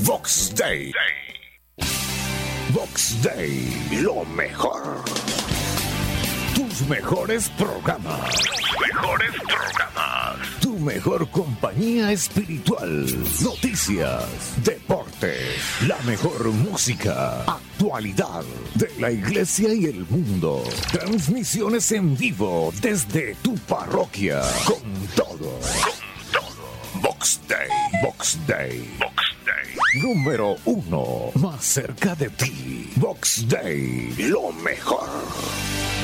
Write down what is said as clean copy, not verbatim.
Vox Day. Vox Day, lo mejor. Tus mejores programas. Tu mejor compañía espiritual. Noticias, deportes, la mejor música, actualidad de la iglesia y el mundo. Transmisiones en vivo desde tu parroquia. Con todo. Vox Day. Vox Day. Número 1. Más cerca de ti. Vox Day, lo mejor.